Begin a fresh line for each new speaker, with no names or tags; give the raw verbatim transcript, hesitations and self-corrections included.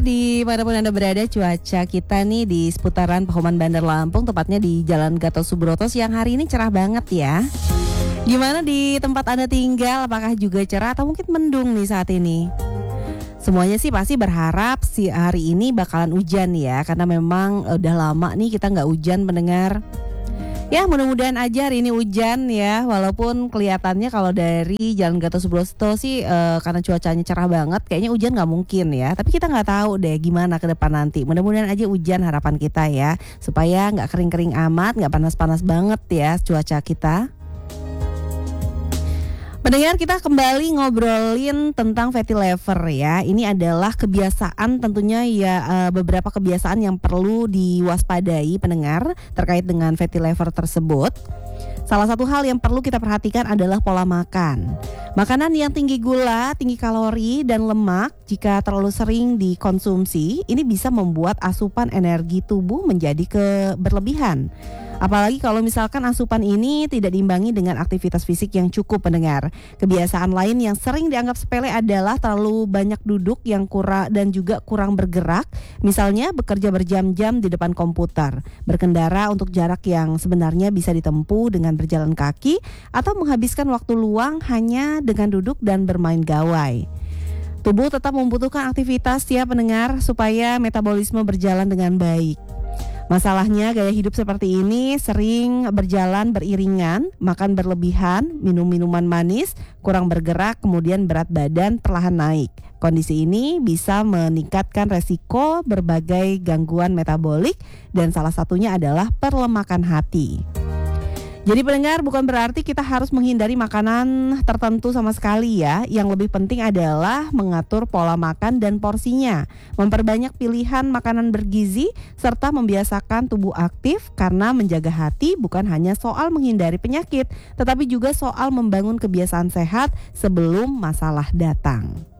Dimanapun Anda berada, cuaca kita nih di seputaran Pakuman Bandar Lampung, tepatnya di Jalan Gatot Subroto, siang hari ini cerah banget ya. Gimana di tempat Anda tinggal? Apakah juga cerah atau mungkin mendung nih saat ini? Semuanya sih pasti berharap si hari ini bakalan hujan ya, karena memang udah lama nih kita nggak hujan, pendengar. Ya, mudah-mudahan aja hari ini hujan ya. Walaupun kelihatannya kalau dari Jalan Gatot Subroto sih uh, karena cuacanya cerah banget, kayaknya hujan nggak mungkin ya. Tapi kita nggak tahu deh gimana ke depan nanti. Mudah-mudahan aja hujan, harapan kita ya, supaya nggak kering-kering amat, nggak panas-panas banget ya cuaca kita. Pendengar, kita kembali ngobrolin tentang fatty liver ya. Ini adalah kebiasaan, tentunya ya uh, beberapa kebiasaan yang perlu diwaspadai pendengar terkait dengan fatty liver tersebut. Salah satu hal yang perlu kita perhatikan adalah pola makan. Makanan yang tinggi gula, tinggi kalori, dan lemak jika terlalu sering dikonsumsi, ini bisa membuat asupan energi tubuh menjadi keberlebihan. Apalagi kalau misalkan asupan ini tidak diimbangi dengan aktivitas fisik yang cukup, pendengar. Kebiasaan lain yang sering dianggap sepele adalah terlalu banyak duduk yang kurang dan juga kurang bergerak. Misalnya bekerja berjam-jam di depan komputer, berkendara untuk jarak yang sebenarnya bisa ditempuh dengan berjalan kaki, atau menghabiskan waktu luang hanya dengan duduk dan bermain gawai. Tubuh tetap membutuhkan aktivitas ya pendengar, supaya metabolisme berjalan dengan baik. Masalahnya gaya hidup seperti ini sering berjalan beriringan, makan berlebihan, minum minuman manis, kurang bergerak, kemudian berat badan perlahan naik. Kondisi ini bisa meningkatkan resiko berbagai gangguan metabolik dan salah satunya adalah perlemakan hati. Jadi pendengar, bukan berarti kita harus menghindari makanan tertentu sama sekali ya. Yang lebih penting adalah mengatur pola makan dan porsinya, memperbanyak pilihan makanan bergizi, serta membiasakan tubuh aktif, karena menjaga hati bukan hanya soal menghindari penyakit, tetapi juga soal membangun kebiasaan sehat sebelum masalah datang.